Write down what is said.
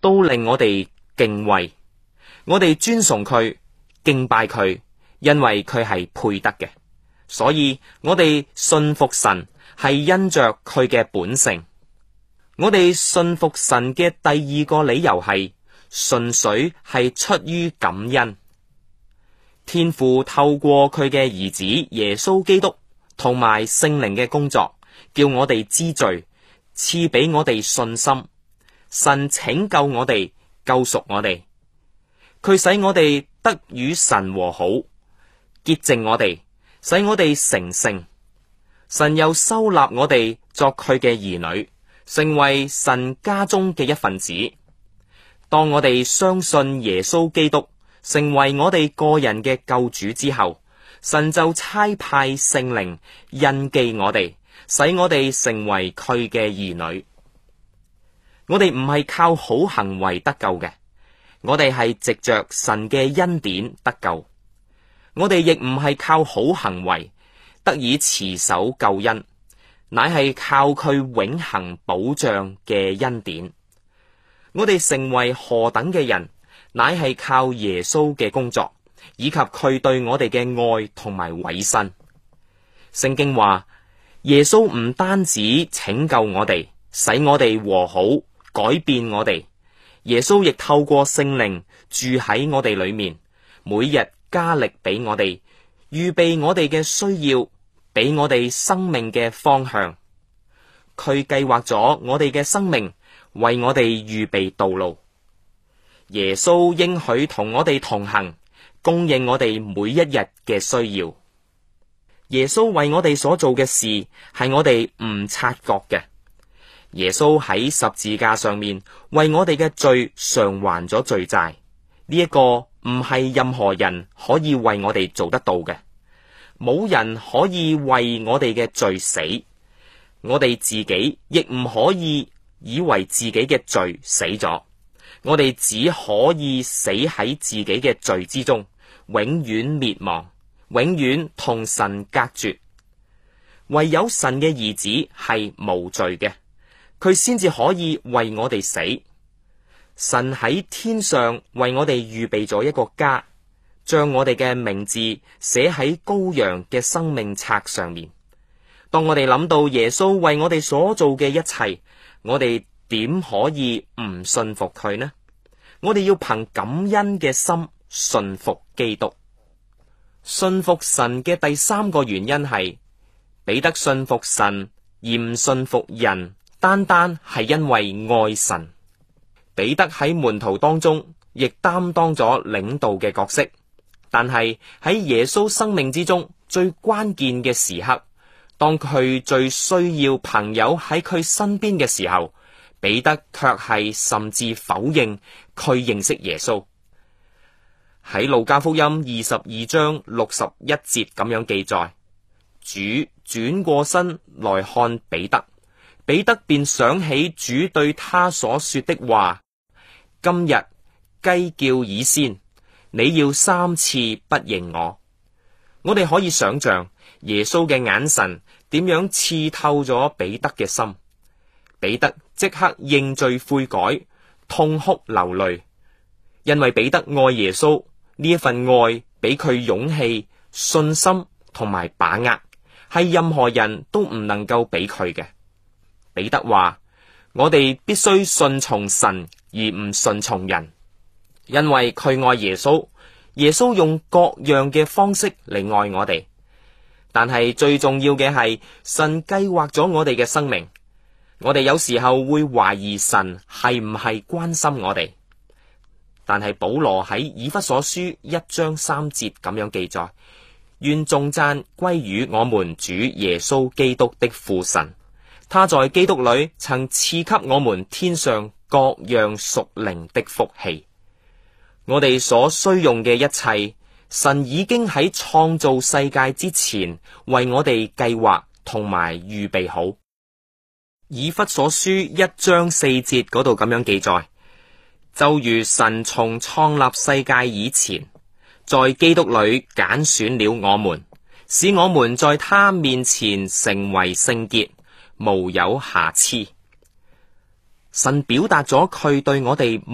都令我哋敬畏，我哋尊崇佢，敬拜佢，因為佢係配得嘅。所以我哋信服神係因着佢嘅本性。我哋信服神嘅第二個理由係純粹係出於感恩。天父透過佢嘅兒子耶穌基督同埋聖靈嘅工作，叫我哋知罪，賜俾我哋信心。神拯救我哋，救贖我哋，佢使我哋得與神和好，潔淨我哋，使我哋成聖。神又收納我哋作佢嘅兒女，成為神家中嘅一份子。當我哋相信耶穌基督成為我哋個人嘅救主之後，神就差派聖靈印記我哋，使我哋成為佢嘅兒女。我哋唔係靠好行為得救嘅，我哋係藉着神嘅恩典得救。我哋亦唔係靠好行為得以持守救恩，乃係靠佢永恆保障嘅恩典。我哋成為何等嘅人，乃係靠耶穌嘅工作，以及佢對我哋嘅愛同埋委身。聖經話，耶穌唔單止拯救我哋，使我哋和好，改變我哋，耶穌亦透過聖靈住喺我哋裏面，每日加力俾我哋，預備我哋嘅需要，俾我哋生命嘅方向。佢計劃咗我哋嘅生命，為我哋預備道路。耶穌應許同我哋同行，供應我哋每一日嘅需要。耶穌為我哋所做嘅事係我哋唔察覺嘅。耶穌喺十字架上面為我哋嘅罪償還咗罪債，呢一個唔係任何人可以為我哋做得到嘅，冇人可以為我哋嘅罪死，我哋自己亦唔可以以為自己嘅罪死咗，我哋只可以死喺自己嘅罪之中，永遠滅亡，永遠同神隔絕。唯有神嘅兒子係無罪嘅，佢先至可以為我哋死。神喺天上為我哋預備咗一個家，將我哋嘅名字寫喺羔羊嘅生命冊上面。當我哋諗到耶穌為我哋所做嘅一切，我哋點可以唔信服佢呢？我哋要憑感恩嘅心信服基督。信服神嘅第三個原因係，彼得信服神而唔信服人，單單係因為愛神。彼得喺門徒當中亦擔當咗領導嘅角色，但係喺耶穌生命之中最關鍵嘅時刻，當佢最需要朋友喺佢身邊嘅時候，彼得卻係甚至否認佢認識耶穌。喺路加福音22章61節咁樣記載，主轉過身來看彼得，彼得便想起主對他所說的話：今日雞叫以先，你要3次不認我。我哋可以想象耶穌嘅眼神點樣刺透咗彼得嘅心，彼得即刻認罪悔改，痛哭流淚，因為彼得愛耶穌，呢一份愛俾佢勇氣、信心同埋把握，係任何人都唔能夠俾佢嘅。彼得話：我哋必須順從神而唔順從人，因為佢愛耶穌，耶穌用各樣嘅方式嚟愛我哋。但係最重要嘅係，神計劃咗我哋嘅生命。我哋有時候會懷疑神係唔係關心我哋，但係保羅喺以弗所書1章3節咁樣記載：願頌讚歸於我們主耶穌基督的父神，他在基督裏曾賜給我們天上各樣屬靈的福氣。我哋所需用嘅一切，神已經喺創造世界之前為我哋計劃同埋預備好。以弗所書1章4節嗰度咁樣記載：就如神從創立世界以前，在基督裏揀選了我們，使我們在他面前成為聖潔，無有瑕疵。神表達咗佢對我哋